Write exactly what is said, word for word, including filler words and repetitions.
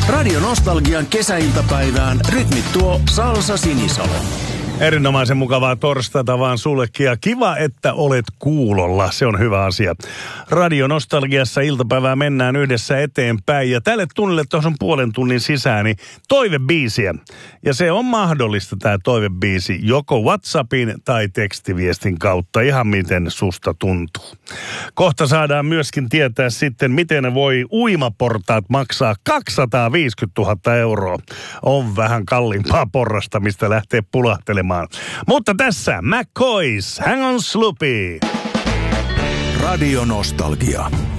Radio Nostalgian kesäiltapäivään rytmittuo Salsa Sinisalo. Erinomaisen mukavaa torstaita vaan sullekin ja kiva, että olet kuulolla. Se on hyvä asia. Radio Nostalgiassa iltapäivää mennään yhdessä eteenpäin ja tälle tunnille tuossa puolen tunnin sisään niin toivebiisiä. Ja se on mahdollista tämä toivebiisi joko WhatsAppin tai tekstiviestin kautta, ihan miten susta tuntuu. Kohta saadaan myöskin tietää sitten, miten voi uimaportaat maksaa kaksisataaviisikymmentätuhatta euroa. On vähän kalliimpaa porrasta, mistä lähtee pulahtelemaan. Mutta tässä McCoys, Hang on Sloopy. Radio Nostalgia.